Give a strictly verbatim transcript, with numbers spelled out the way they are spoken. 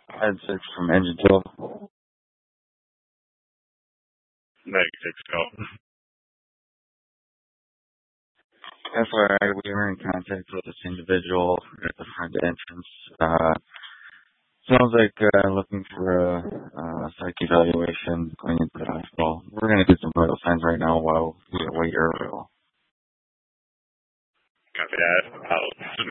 Head six from engine twelve. Meg six call. F Y I, we were in contact with this individual at the front entrance. Uh, sounds like uh, looking for a, a psych evaluation going into the hospital. We're going to get some vital signs right now while we await your arrival. Copy that. I'll